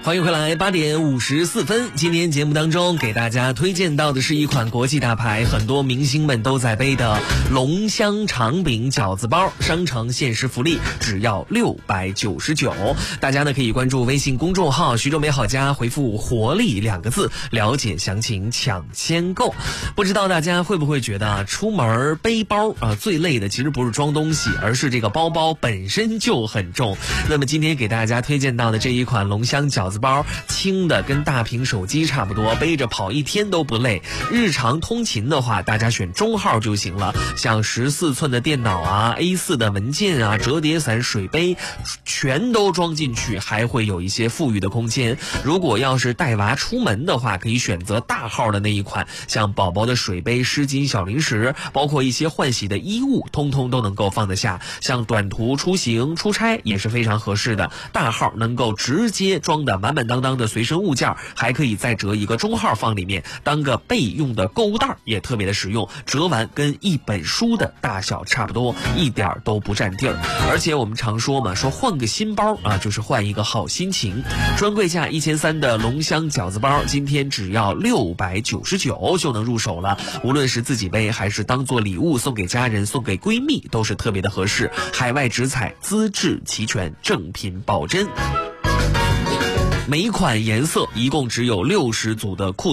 欢迎回来，8点54分。今天节目当中给大家推荐到的是一款国际大牌，很多明星们都在背的龙香肠饼饺子包，商城限时福利只要699。大家呢可以关注微信公众号徐州美好家，回复活力2个字了解详情，抢先购。不知道大家会不会觉得出门背包最累的其实不是装东西，而是这个包包本身就很重。那么今天给大家推荐到的这一款龙香饺子包，轻的跟大屏手机差不多，背着跑1天都不累。日常通勤的话，大家选中号就行了，像14寸的电脑啊、A4 的文件啊、折叠伞、水杯全都装进去，还会有一些富裕的空间。如果要是带娃出门的话，可以选择大号的那一款，像宝宝的水杯、湿巾、小零食，包括一些换洗的衣物，通通都能够放得下。像短途出行、出差也是非常合适的，大号能够直接装的满满当当的随身物件，还可以再折一个中号放里面，当个备用的购物袋也特别的实用，折完跟一本书的大小差不多，一点都不占地儿。而且我们常说嘛，说换个新包就是换一个好心情。专柜价1300的龙香饺子包，今天只要699就能入手了。无论是自己背还是当做礼物送给家人、送给闺蜜，都是特别的合适。海外直采，资质齐全，正品保真。每一款颜色一共只有60组的库